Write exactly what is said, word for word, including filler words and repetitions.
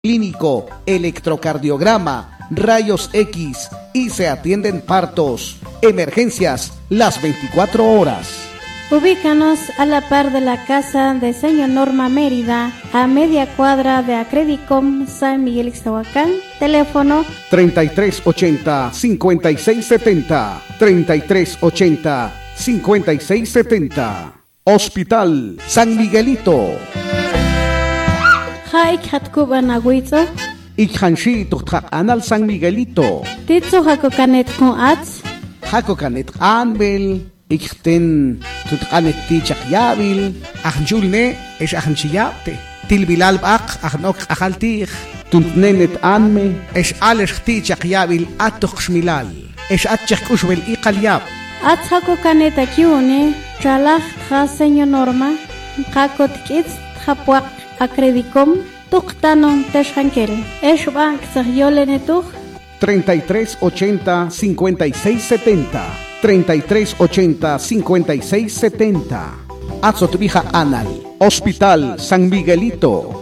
clínico, electrocardiograma, rayos X y se atienden partos, emergencias las veinticuatro horas. Ubícanos a la par de la casa de señor Norma Mérida, a media cuadra de Acredicom San Miguel Ixtahuacán. Teléfono treinta y tres ochenta, cincuenta y seis setenta, treinta y tres ochenta, cincuenta y seis setenta. Hospital San Miguelito. Haik Hatkuban Agüizo. Ikhanshi Tuktak Anal San Miguelito. Titzo Hakokanet con Ats. Hakokanet Anbel. Ikten Tutkanet Tichak Yabil. Ahnjulne es Ahnchiyate. Tilbilal Ak Ahnok Ahaltich. Tuntnenet Anme. Es Alesh Tichak Yabil Atok Shmilal. Es Atchak Ushbel Iqalyab. Ats Hakokanet Akiune. Chalach Ha señor Norma. Hakot Kids Hapuak Acredicom. Tuktanon Teshankel. Es Bank Sahyolenetuch. treinta y tres ochenta, cincuenta y seis setenta. treinta y tres ochenta, cincuenta y seis setenta. Azotvija Anal. Hospital San Miguelito.